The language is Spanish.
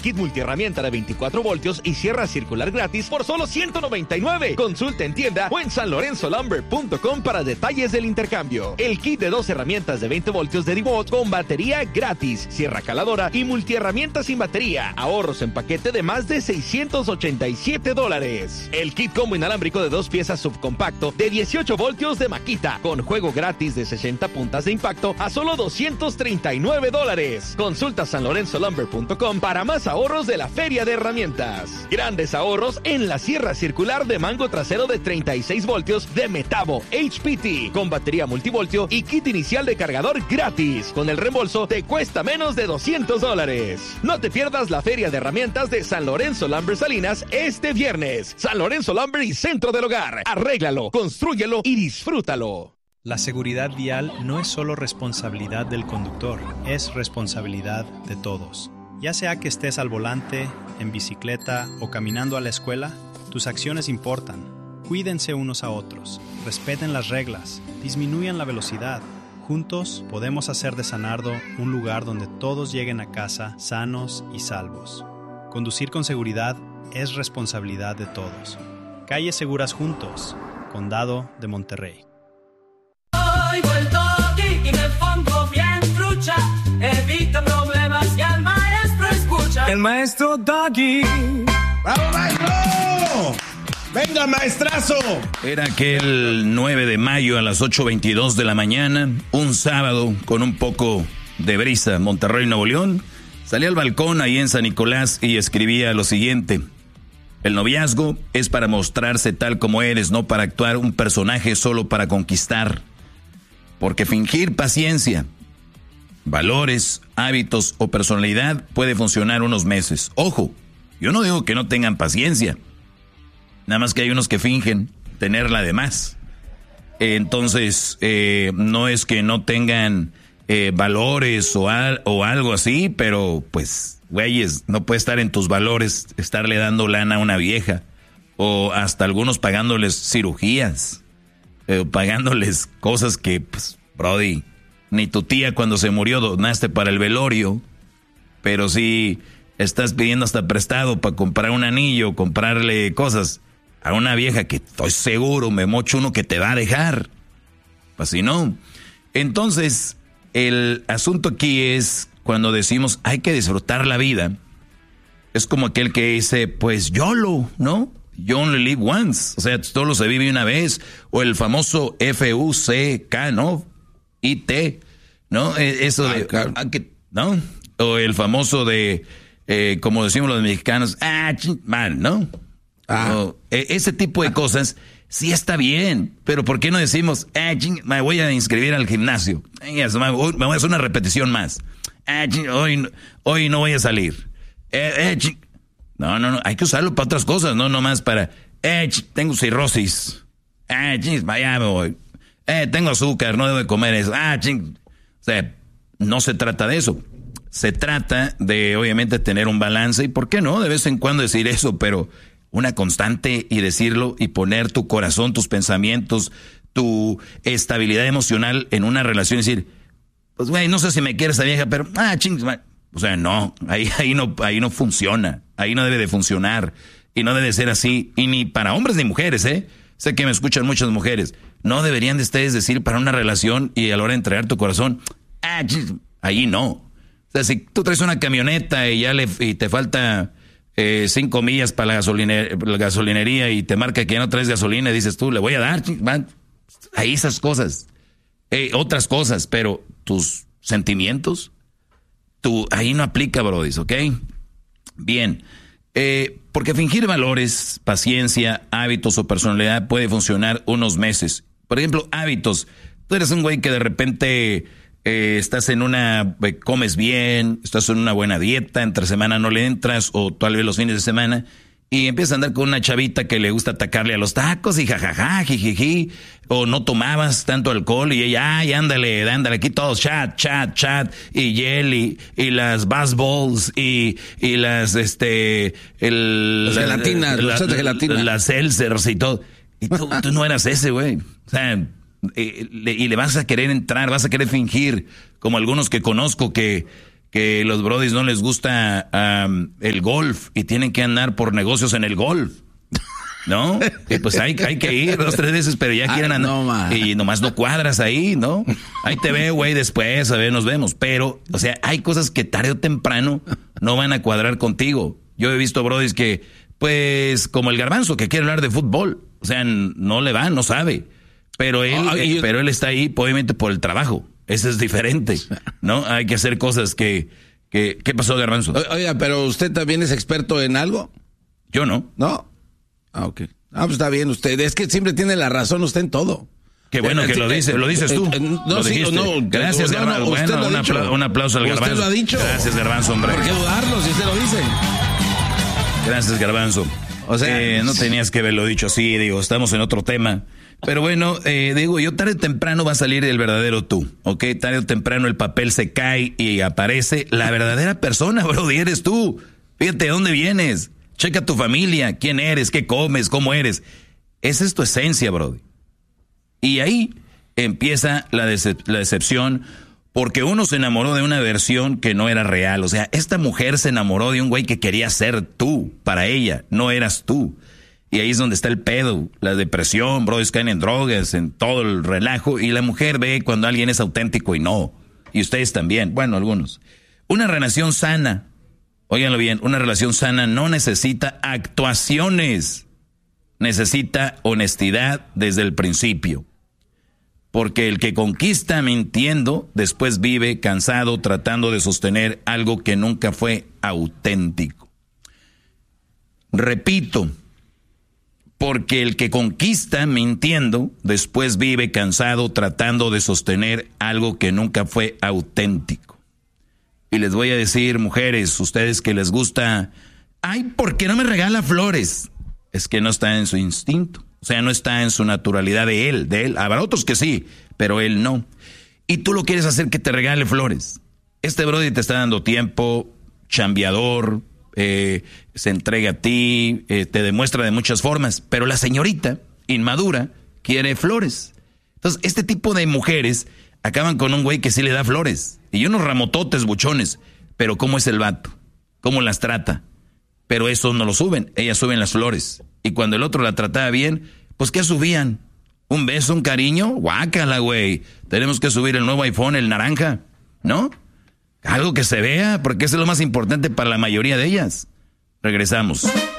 kit multiherramienta de 24 voltios y sierra circular gratis por solo $199. Consulta en tienda o en sanlorenzolumber.com para detalles del intercambio. El kit de 2 herramientas de 20 voltios de DeWalt con batería gratis, sierra caladora y multiherramienta sin batería. Ahorros en paquete de más de $687. El kit combo inalámbrico de 2 piezas subcompacto de 18 voltios de Makita con juego gratis de 60 puntas de impacto a solo $239. Consulta sanlorenzolumber.com para más ahorros de la feria de herramientas. Grandes ahorros en la sierra circular de mango trasero de 36 voltios de Metabo HPT con batería multivoltio y kit inicial de cargador gratis. Con el reembolso te cuesta menos de $200. No te pierdas la feria de herramientas de San Lorenzo Lumber Salinas este viernes. San Lorenzo Lumber y Centro del Hogar. Arréglalo, constrúyelo y disfrútalo. La seguridad vial no es solo responsabilidad del conductor, es responsabilidad de todos. Ya sea que estés al volante, en bicicleta o caminando a la escuela, tus acciones importan. Cuídense unos a otros, respeten las reglas, disminuyan la velocidad. Juntos podemos hacer de San Nardo un lugar donde todos lleguen a casa sanos y salvos. Conducir con seguridad es responsabilidad de todos. Calles seguras juntos, Condado de Monterrey. Oigo el toque y me pongo bien trucha, evita problemas y al maestro escucha. El maestro Doggy. ¡Vamos, maestro! ¡Venga, maestrazo! Era aquel 9 de mayo a las 8:22 de la mañana, un sábado con un poco de brisa, Monterrey, Nuevo León. Salí al balcón ahí en San Nicolás y escribía lo siguiente: el noviazgo es para mostrarse tal como eres, no para actuar un personaje solo para conquistar. Porque fingir paciencia, valores, hábitos o personalidad puede funcionar unos meses. Ojo, yo no digo que no tengan paciencia. Nada más que hay unos que fingen tenerla de más. Entonces, no es que no tengan valores o algo así, pero pues, güeyes, no puede estar en tus valores estarle dando lana a una vieja. O hasta algunos pagándoles cirugías. Pagándoles cosas que, pues, brody, ni tu tía cuando se murió donaste para el velorio, pero sí estás pidiendo hasta prestado para comprar un anillo, comprarle cosas a una vieja que estoy seguro, me mocho uno que te va a dejar. Así no. Entonces, el asunto aquí es cuando decimos hay que disfrutar la vida. Es como aquel que dice, pues YOLO, ¿no? You only live once, o sea, solo se vive una vez, o el famoso FUCK, ¿no? IT, ¿no? Eso de, ¿no? O el famoso de, como decimos los mexicanos, mal, ¿no? O, ese tipo de cosas sí está bien, pero ¿por qué no decimos, me voy a inscribir al gimnasio? Me voy a hacer una repetición más. Hoy no voy a salir. No, hay que usarlo para otras cosas, no nomás para, tengo cirrosis, vaya me voy, tengo azúcar, no debo de comer eso, O sea, no se trata de eso, se trata de obviamente tener un balance y por qué no, de vez en cuando decir eso, pero una constante y decirlo y poner tu corazón, tus pensamientos, tu estabilidad emocional en una relación y decir, pues güey, no sé si me quiere esa vieja, pero, o sea, no, ahí no funciona, ahí no debe de funcionar, y no debe ser así, y ni para hombres ni mujeres, sé que me escuchan muchas mujeres, no deberían de ustedes decir para una relación y a la hora de entregar tu corazón, ahí no. O sea, si tú traes una camioneta y y te falta 5 millas para la gasolinería y te marca que ya no traes gasolina y dices tú, le voy a dar, ahí esas cosas, otras cosas, pero tus sentimientos, ahí no aplica, brody, ¿ok? Bien, porque fingir valores, paciencia, hábitos o personalidad puede funcionar unos meses. Por ejemplo, hábitos. Tú eres un güey que de repente estás comes bien, estás en una buena dieta, entre semana no le entras, o tal vez los fines de semana, y empiezas a andar con una chavita que le gusta atacarle a los tacos y jajaja, jijiji, o no tomabas tanto alcohol y ella, ándale, aquí todos, chat, y jelly, y las bass balls, y las, las gelatinas, los de gelatina. Las seltzers y todo. Y tú no eras ese, güey. O sea, y le vas a querer entrar, vas a querer fingir, como algunos que conozco que que los brodis no les gusta el golf y tienen que andar por negocios en el golf, ¿no? Y pues hay que ir 2, 3 veces, pero ya quieren andar. No, y nomás no cuadras ahí, ¿no? Ahí te veo, güey, después, a ver, nos vemos. Pero, o sea, hay cosas que tarde o temprano no van a cuadrar contigo. Yo he visto brodis que, pues, como el Garbanzo, que quiere hablar de fútbol. O sea, no le va, no sabe. Pero él está ahí, obviamente, por el trabajo. Eso es diferente, ¿no? Hay que hacer cosas que ¿qué pasó, Garbanzo? Oiga, pero ¿usted también es experto en algo? Yo no. ¿No? Ah, ok. Pues está bien usted. Es que siempre tiene la razón usted en todo. Qué bueno que lo dices tú. No, sí, no. Gracias, Garbanzo. Bueno, un aplauso al Garbanzo. Usted lo ha dicho. Gracias, Garbanzo, hombre. ¿Por qué dudarlo si usted lo dice? Gracias, Garbanzo. O sea, no tenías que haberlo dicho así, digo, estamos en otro tema. Pero bueno, digo, yo tarde o temprano va a salir el verdadero tú, ¿ok? Tarde o temprano el papel se cae y aparece la verdadera persona, bro, y eres tú. Fíjate de dónde vienes, checa tu familia, quién eres, qué comes, cómo eres. Esa es tu esencia, bro. Y ahí empieza la decepción, porque uno se enamoró de una versión que no era real. O sea, esta mujer se enamoró de un güey que quería ser tú, para ella, no eras tú. Y ahí es donde está el pedo, la depresión, bro, caen en drogas, en todo el relajo. Y la mujer ve cuando alguien es auténtico y no. Y ustedes también, bueno, algunos. Una relación sana, óiganlo bien, una relación sana no necesita actuaciones. Necesita honestidad desde el principio. Porque el que conquista mintiendo, después vive cansado tratando de sostener algo que nunca fue auténtico. Repito. Porque el que conquista mintiendo, después vive cansado tratando de sostener algo que nunca fue auténtico. Y les voy a decir, mujeres, ustedes que les gusta, ay, ¿por qué no me regala flores? Es que no está en su instinto, o sea, no está en su naturalidad de él. Habrá otros que sí, pero él no. Y tú lo quieres hacer que te regale flores. Este brody te está dando tiempo, chambeador, se entrega a ti, te demuestra de muchas formas, pero la señorita inmadura quiere flores. Entonces, este tipo de mujeres acaban con un güey que sí le da flores y unos ramototes buchones, pero ¿cómo es el vato? ¿Cómo las trata? Pero eso no lo suben, ellas suben las flores. Y cuando el otro la trataba bien, pues ¿qué subían? ¿Un beso, un cariño? Guácala, güey. Tenemos que subir el nuevo iPhone, el naranja, ¿no? Algo que se vea, porque eso es lo más importante para la mayoría de ellas. Regresamos.